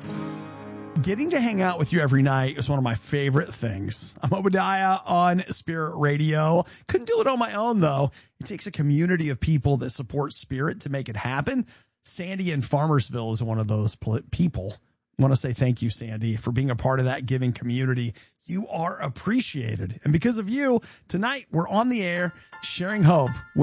Getting to hang out with you every night is one of my favorite things. I'm Obadiah on Spirit Radio. Couldn't do it on my own, though. It takes a community of people that support Spirit to make it happen. Sandy in Farmersville is one of those people. I want to say thank you, Sandy, for being a part of that giving community. You are appreciated. And because of you, tonight we're on the air sharing hope with